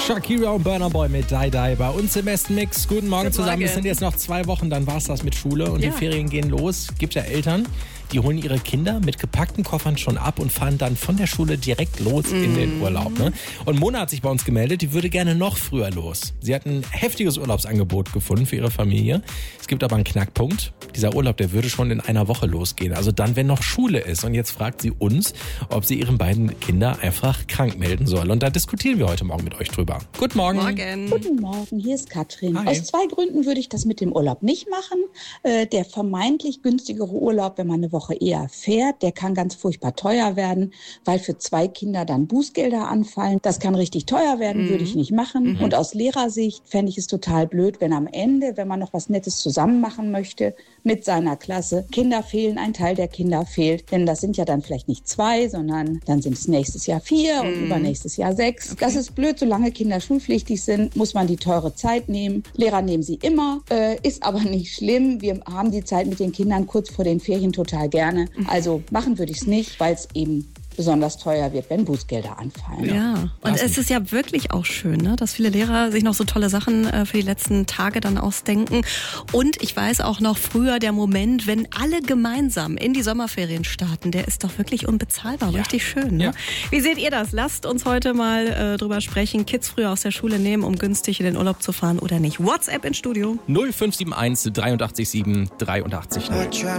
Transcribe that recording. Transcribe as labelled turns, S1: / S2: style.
S1: Shakira und Burna Boy mit Die Die bei uns im besten Mix. Guten Morgen zusammen.
S2: Morgen.
S1: Es sind jetzt noch 2 Wochen, dann war's das mit Schule und die Ferien gehen los. Gibt ja Eltern, die holen ihre Kinder mit gepackten Koffern schon ab und fahren dann von der Schule direkt los in den Urlaub. Ne? Und Mona hat sich bei uns gemeldet, die würde gerne noch früher los. Sie hat ein heftiges Urlaubsangebot gefunden für ihre Familie. Es gibt aber einen Knackpunkt. Dieser Urlaub, der würde schon in einer Woche losgehen. Also dann, wenn noch Schule ist. Und jetzt fragt sie uns, ob sie ihren beiden Kinder einfach krank melden soll. Und da diskutieren wir heute Morgen mit euch drüber. Guten Morgen.
S3: Guten Morgen, hier ist Katrin.
S1: Hi.
S3: Aus 2 Gründen würde ich das mit dem Urlaub nicht machen. Der vermeintlich günstigere Urlaub, wenn man eine Woche eher fährt, der kann ganz furchtbar teuer werden, weil für 2 Kinder dann Bußgelder anfallen. Das kann richtig teuer werden, würde ich nicht machen. Und aus Lehrersicht fände ich es total blöd, wenn am Ende, wenn man noch was Nettes zusammen machen möchte mit seiner Klasse, Kinder fehlen, ein Teil der Kinder fehlt. Denn das sind ja dann vielleicht nicht 2, sondern dann sind es nächstes Jahr 4 und übernächstes Jahr 6. Das ist blöd, solange Kinder schulpflichtig sind, muss man die teure Zeit nehmen. Lehrer nehmen sie immer, ist aber nicht schlimm. Wir haben die Zeit mit den Kindern kurz vor den Ferien total gerne. Also machen würde ich es nicht, weil es eben besonders teuer wird, wenn Bußgelder anfallen.
S2: Ja, und es ist ja wirklich auch schön, ne, dass viele Lehrer sich noch so tolle Sachen für die letzten Tage dann ausdenken. Und ich weiß auch noch früher, der Moment, wenn alle gemeinsam in die Sommerferien starten, der ist doch wirklich unbezahlbar, richtig schön. Ne?
S1: Ja.
S2: Wie seht ihr das? Lasst uns heute mal drüber sprechen. Kids früher aus der Schule nehmen, um günstig in den Urlaub zu fahren oder nicht. WhatsApp ins Studio.
S1: 0571 83 7 83 9.